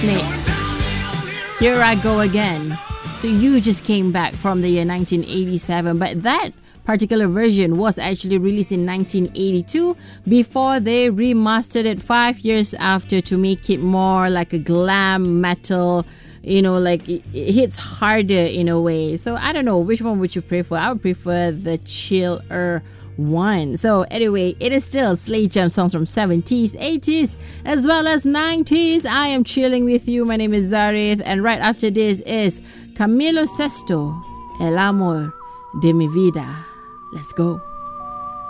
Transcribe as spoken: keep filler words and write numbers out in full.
Here I Go Again. So you just came back from the year nineteen eighty-seven, but that particular version was actually released in nineteen eighty-two before they remastered it five years after to make it more like a glam metal, you know, like it, it hits harder in a way. So I don't know, which one would you prefer? I would prefer the chiller one. So anyway, it is still Slate Jam songs from seventies, eighties as well as nineties. I am chilling with you. My name is Zareth, and right after this is Camilo Sesto, El Amor de Mi Vida. Let's go.